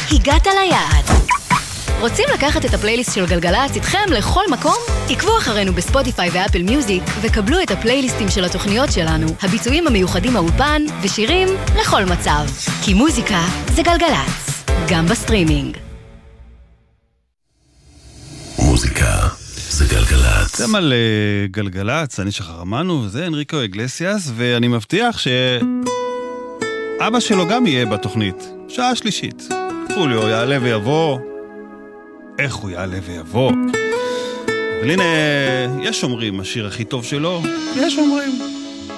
הגעת ליעד. רוצים לקחת את הפלייליסט של גלגלצ איתכם לכל מקום? עקבו אחרינו בספוטיפיי ואפל מיוזיק וקבלו את הפלייליסטים של התוכניות שלנו, הביצועים המיוחדים מהאולפן ושירים לכל מצב. כי מוזיקה זה גלגלצ, גם בסטרימינג. מוזיקה זה גלגלצ. אתם על גלגלצ, אני שחר אמנו, וזה אנריקו אגלסיאס, ואני מבטיח שאבא שלו גם יהיה בתוכנית, שעה שלישית. חוליו יעלה ויבוא. איך הוא יעלה ויבוא? אבל הנה, יש אומרים, השיר הכי טוב שלו, יש אומרים.